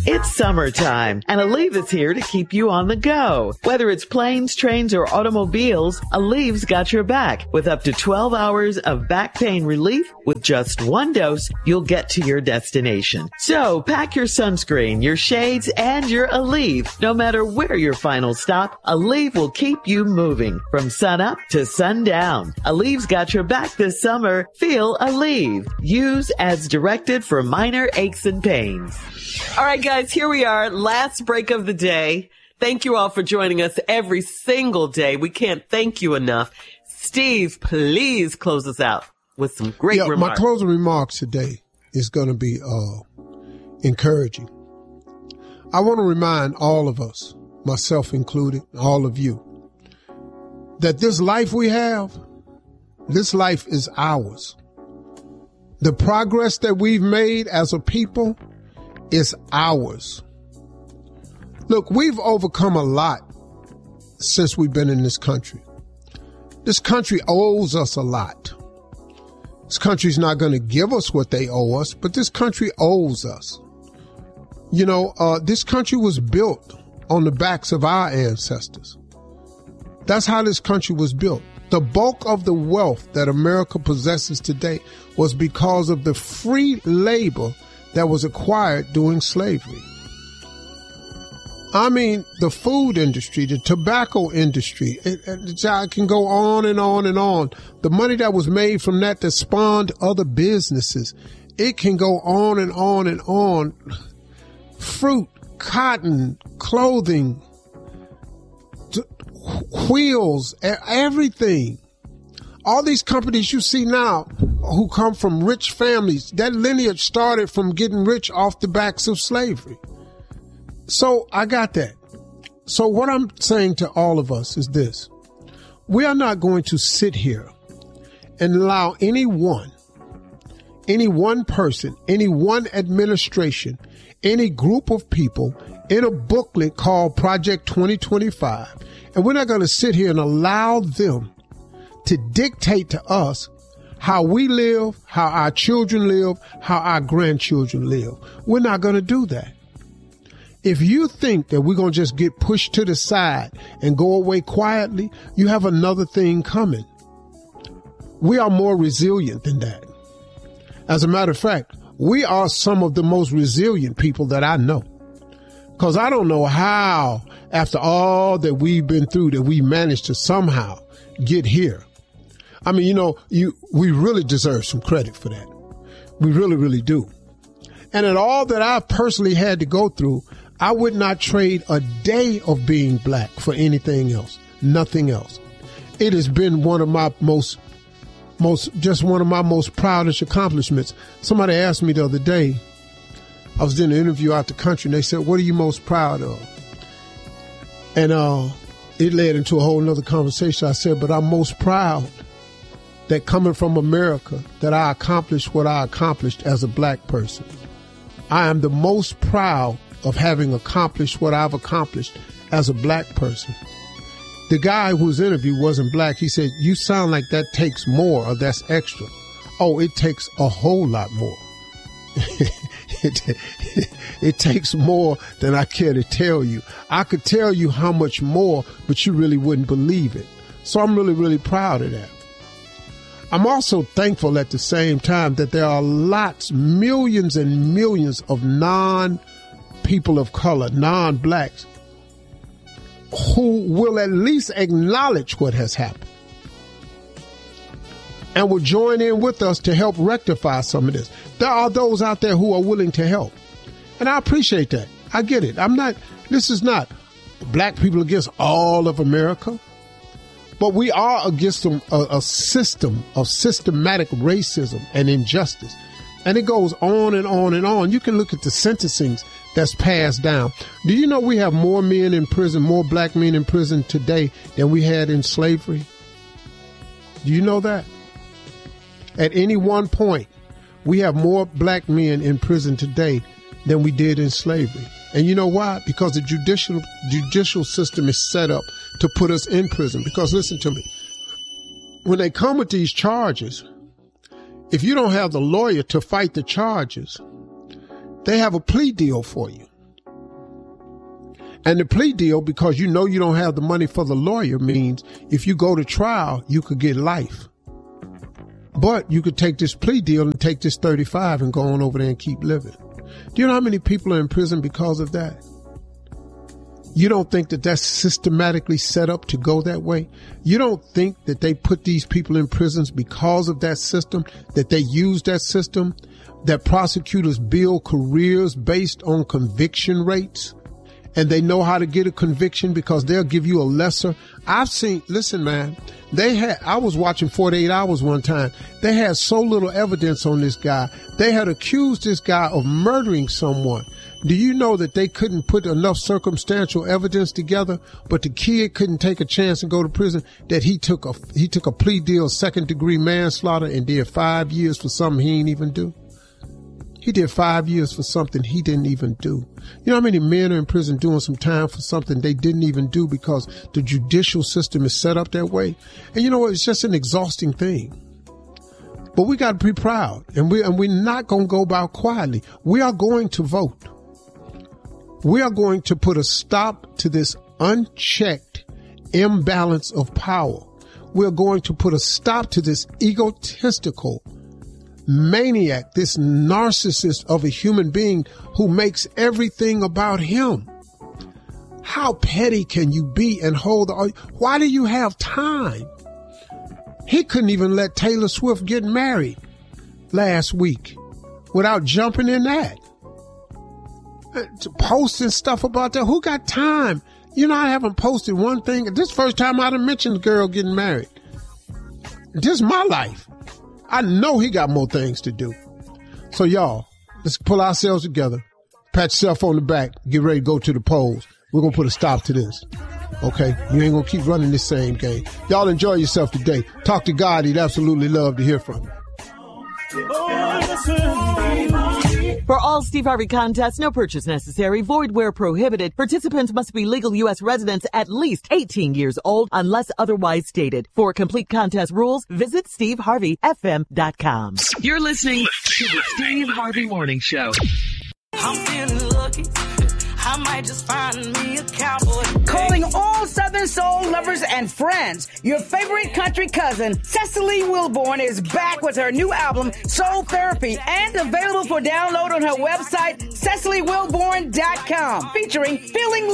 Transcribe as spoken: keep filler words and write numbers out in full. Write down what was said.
It's summertime, and Aleve is here to keep you on the go. Whether it's planes, trains, or automobiles, Aleve's got your back. With up to twelve hours of back pain relief, with just one dose, you'll get to your destination. So pack your sunscreen, your shades, and your Aleve. No matter where your final stop, Aleve will keep you moving from sun up to sundown. Aleve's got your back this summer. Feel Aleve. Use as directed for minor aches and pains. All right, guys, here we are. Last break of the day. Thank you all for joining us every single day. We can't thank you enough. Steve, please close us out with some great yeah, remarks. My closing remarks today is going to be uh, encouraging. I want to remind all of us, myself included, all of you, that this life we have, this life is ours. The progress that we've made as a people is ours. Look, we've overcome a lot since we've been in this country. This country owes us a lot. This country's not going to give us what they owe us, but this country owes us. You know, uh, this country was built on the backs of our ancestors. That's how this country was built. The bulk of the wealth that America possesses today was because of the free labor that was acquired during slavery. I mean, the food industry, the tobacco industry, it, it, it can go on and on and on. The money that was made from that that spawned other businesses, it can go on and on and on. Fruit, cotton, clothing, t- wheels, everything. All these companies you see now who come from rich families, that lineage started from getting rich off the backs of slavery. So I got that. So what I'm saying to all of us is this. We are not going to sit here and allow anyone, any one person, any one administration, any group of people in a booklet called Project twenty twenty-five. And we're not going to sit here and allow them to dictate to us how we live, how our children live, how our grandchildren live. We're not going to do that. If you think that we're going to just get pushed to the side and go away quietly, you have another thing coming. We are more resilient than that. As a matter of fact, we are some of the most resilient people that I know. Because I don't know how, after all that we've been through, that we managed to somehow get here. I mean, you know, you we really deserve some credit for that. We really, really do. And in all that I've personally had to go through, I would not trade a day of being black for anything else. Nothing else. It has been one of my most, most, just one of my most proudest accomplishments. Somebody asked me the other day, I was doing an interview out the country, and they said, what are you most proud of? And uh, it led into a whole nother conversation. I said, but I'm most proud that coming from America, that I accomplished what I accomplished as a black person. I am the most proud of having accomplished what I've accomplished as a black person. The guy whose interview wasn't black, he said, you sound like that takes more or that's extra. Oh, it takes a whole lot more. it, it takes more than I care to tell you. I could tell you how much more, but you really wouldn't believe it. So I'm really, really proud of that. I'm also thankful at the same time that there are lots, millions and millions of non-people of color, non-blacks, who will at least acknowledge what has happened and will join in with us to help rectify some of this. There are those out there who are willing to help. And I appreciate that. I get it. I'm not, this is not black people against all of America. But we are against a, a system of systematic racism and injustice. And it goes on and on and on. You can look at the sentencings that's passed down. Do you know we have more men in prison, more black men in prison today than we had in slavery? Do you know that? At any one point, we have more black men in prison today than we did in slavery. And you know why? Because the judicial judicial system is set up to put us in prison. Because listen to me, when they come with these charges, if you don't have the lawyer to fight the charges, they have a plea deal for you. And the plea deal, because you know you don't have the money for the lawyer, means if you go to trial, you could get life. But you could take this plea deal and take this thirty-five and go on over there and keep living. Do you know how many people are in prison because of that? You don't think that that's systematically set up to go that way? You don't think that they put these people in prisons because of that system, that they use that system, that prosecutors build careers based on conviction rates, and they know how to get a conviction because they'll give you a lesser. I've seen, listen, man, they had, I was watching forty-eight hours one time. They had so little evidence on this guy. They had accused this guy of murdering someone. Do you know that they couldn't put enough circumstantial evidence together, but the kid couldn't take a chance and go to prison, that he took a, he took a plea deal, second degree manslaughter, and did five years for something he didn't even do? He did five years for something he didn't even do. You know how many men are in prison doing some time for something they didn't even do because the judicial system is set up that way? And you know what? It's just an exhausting thing. But we got to be proud, and we and we're not going to go about quietly. We are going to vote. We are going to put a stop to this unchecked imbalance of power. We're going to put a stop to this egotistical maniac, this narcissist of a human being who makes everything about him. How petty can you be and hold on? Why do you have time? He couldn't even let Taylor Swift get married last week without jumping in that. Posting stuff about that. Who got time? You know, I haven't posted one thing. This first time I'd have mentioned the girl getting married. This is my life. I know he got more things to do. So y'all, let's pull ourselves together. Pat yourself on the back. Get ready to go to the polls. We're going to put a stop to this. Okay? You ain't going to keep running this same game. Y'all enjoy yourself today. Talk to God. He'd absolutely love to hear from you. For all Steve Harvey contests, no purchase necessary, void where prohibited. Participants must be legal U S residents at least eighteen years old unless otherwise stated. For complete contest rules, visit steve harvey f m dot com. You're listening to the Steve Harvey Morning Show. I'm feeling lucky. I might just find me a cowboy. Calling all Southern soul lovers and friends. Your favorite country cousin, Cecily Wilborn, is back with her new album, Soul Therapy, and available for download on her website, cecily wilborn dot com, featuring Feeling